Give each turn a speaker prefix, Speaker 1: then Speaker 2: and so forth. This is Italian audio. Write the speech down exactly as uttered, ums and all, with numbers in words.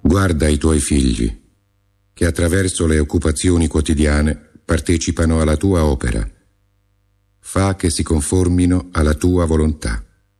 Speaker 1: Guarda i tuoi figli, che attraverso le occupazioni quotidiane partecipano alla tua opera. Fa che si conformino alla tua volontà.